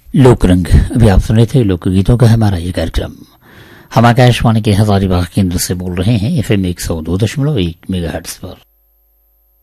लोक रंग। अभी आप सुन रहे थे लोक गीतों का हमारा ये कार्यक्रम। हम आकाशवाणी के हजारीबाग केंद्र से बोल रहे हैं FM 102.1 मेगाहर्ट्ज पर।